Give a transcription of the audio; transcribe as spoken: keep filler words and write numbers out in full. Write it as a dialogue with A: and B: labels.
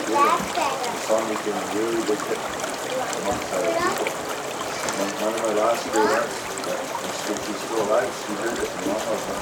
A: good. The song was doing a really big hit amongst uh, people. One, one of my last great aunts, uh, she, she's still alive, she heard it, and my mom was